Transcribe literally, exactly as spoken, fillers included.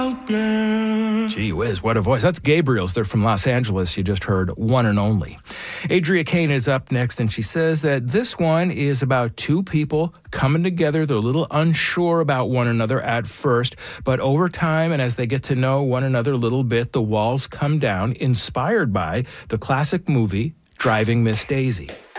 Gee whiz, what a voice. That's Gabriel's. They're from Los Angeles. You just heard One and Only. Adria Kane is up next, and she says that this one is about two people coming together. They're a little unsure about one another at first, but over time and as they get to know one another a little bit, the walls come down, inspired by the classic movie Driving Miss Daisy.